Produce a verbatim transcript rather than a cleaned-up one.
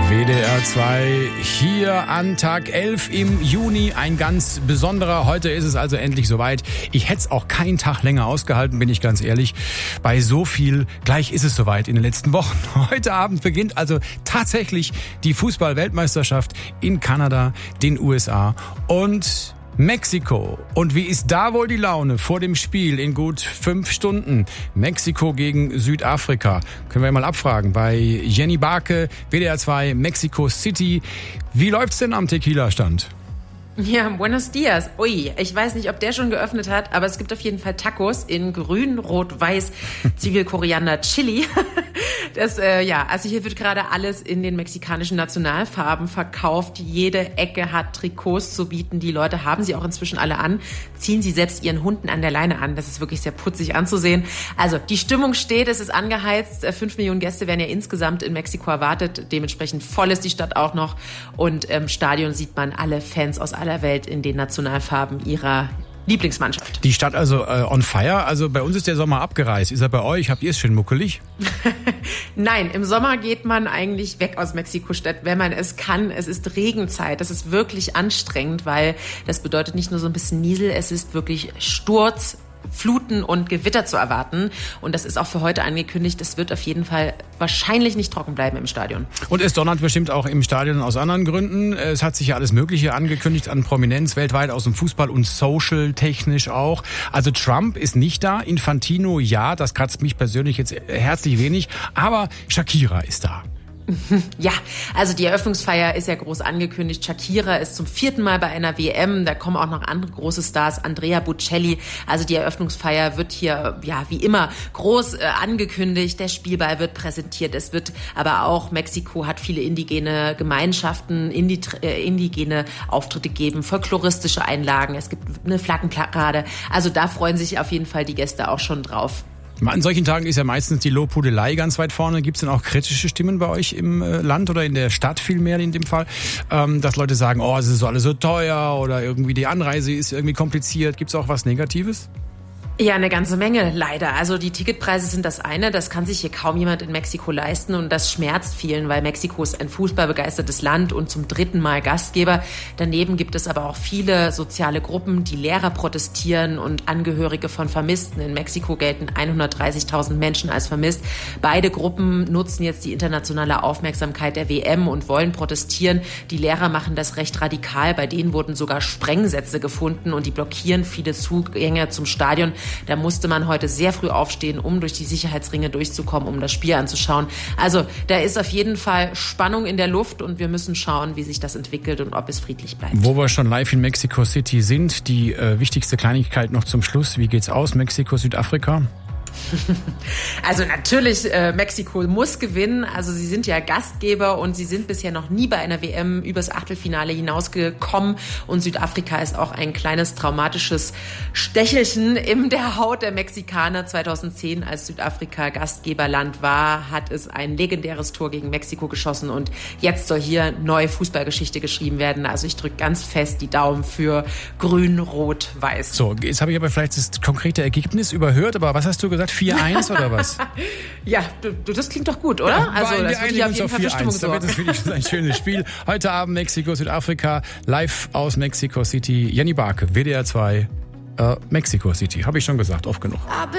W D R zwei hier an Tag elf im Juni, ein ganz besonderer. Heute ist es also endlich soweit. Ich hätte es auch keinen Tag länger ausgehalten, bin ich ganz ehrlich. Bei so viel, gleich ist es soweit in den letzten Wochen. Heute Abend beginnt also tatsächlich die Fußball-Weltmeisterschaft in Kanada, den U S A und Mexiko. Und wie ist da wohl die Laune vor dem Spiel in gut fünf Stunden? Mexiko gegen Südafrika. Können wir mal abfragen bei Jenny Barke, W D R zwei, Mexico City. Wie läuft's denn am Tequila-Stand? Ja, buenos dias. Ui, ich weiß nicht, ob der schon geöffnet hat, aber es gibt auf jeden Fall Tacos in grün, rot, weiß, Zivilkoriander, Chili. Das, äh, ja, also hier wird gerade alles in den mexikanischen Nationalfarben verkauft. Jede Ecke hat Trikots zu bieten. Die Leute haben sie auch inzwischen alle an, ziehen sie selbst ihren Hunden an der Leine an. Das ist wirklich sehr putzig anzusehen. Also die Stimmung steht, es ist angeheizt. Fünf Millionen Gäste werden ja insgesamt in Mexiko erwartet. Dementsprechend voll ist die Stadt auch noch. Und im Stadion sieht man alle Fans aus aller Welt in den Nationalfarben ihrer Lieblingsmannschaft. Die Stadt also äh, on fire. Also bei uns ist der Sommer abgereist. Ist er bei euch? Habt ihr es schön muckelig? Nein, im Sommer geht man eigentlich weg aus Mexiko-Stadt, wenn man es kann. Es ist Regenzeit. Das ist wirklich anstrengend, weil das bedeutet nicht nur so ein bisschen Niesel, es ist wirklich Sturz, Fluten und Gewitter zu erwarten. Und das ist auch für heute angekündigt. Es wird auf jeden Fall wahrscheinlich nicht trocken bleiben im Stadion. Und es donnert bestimmt auch im Stadion aus anderen Gründen. Es hat sich ja alles Mögliche angekündigt an Prominenz weltweit aus dem Fußball und social-technisch auch. Also Trump ist nicht da, Infantino ja, das kratzt mich persönlich jetzt herzlich wenig. Aber Shakira ist da. Ja, also die Eröffnungsfeier ist ja groß angekündigt. Shakira ist zum vierten Mal bei einer W M. Da kommen auch noch andere große Stars, Andrea Bocelli. Also die Eröffnungsfeier wird hier, ja, wie immer groß äh, angekündigt. Der Spielball wird präsentiert. Es wird aber auch, Mexiko hat viele indigene Gemeinschaften, indi- äh, indigene Auftritte geben, folkloristische Einlagen. Es gibt eine Flaggenparade. Also da freuen sich auf jeden Fall die Gäste auch schon drauf. An solchen Tagen ist ja meistens die Lobhudelei ganz weit vorne. Gibt es denn auch kritische Stimmen bei euch im Land oder in der Stadt vielmehr in dem Fall, ähm, dass Leute sagen, oh, es ist alles so teuer oder irgendwie die Anreise ist irgendwie kompliziert. Gibt es auch was Negatives? Ja, eine ganze Menge, leider. Also die Ticketpreise sind das eine, das kann sich hier kaum jemand in Mexiko leisten und das schmerzt vielen, weil Mexiko ist ein fußballbegeistertes Land und zum dritten Mal Gastgeber. Daneben gibt es aber auch viele soziale Gruppen, die Lehrer protestieren und Angehörige von Vermissten. In Mexiko gelten hundertdreißigtausend Menschen als vermisst. Beide Gruppen nutzen jetzt die internationale Aufmerksamkeit der W M und wollen protestieren. Die Lehrer machen das recht radikal. Bei denen wurden sogar Sprengsätze gefunden und die blockieren viele Zugänge zum Stadion. Da musste man heute sehr früh aufstehen, um durch die Sicherheitsringe durchzukommen, um das Spiel anzuschauen. Also da ist auf jeden Fall Spannung in der Luft und wir müssen schauen, wie sich das entwickelt und ob es friedlich bleibt. Wo wir schon live in Mexico City sind, die äh, wichtigste Kleinigkeit noch zum Schluss. Wie geht's aus, Mexiko, Südafrika? Also natürlich, äh, Mexiko muss gewinnen. Also sie sind ja Gastgeber und sie sind bisher noch nie bei einer W M übers Achtelfinale hinausgekommen. Und Südafrika ist auch ein kleines traumatisches Stechelchen in der Haut der Mexikaner. zweitausendzehn, als Südafrika Gastgeberland war, hat es ein legendäres Tor gegen Mexiko geschossen. Und jetzt soll hier neue Fußballgeschichte geschrieben werden. Also ich drücke ganz fest die Daumen für Grün, Rot, Weiß. So, jetzt habe ich aber vielleicht das konkrete Ergebnis überhört. Aber was hast du gesagt? vier eins oder was? Ja, du, das klingt doch gut, oder? Ja, also das wird hier auf jeden Fall für Stimmung sorgen. Da wird es wirklich ein schönes Spiel. Heute Abend Mexiko, Südafrika, live aus Mexico City. Jenny Barke, W D R zwei, äh, Mexico City. Habe ich schon gesagt, oft genug.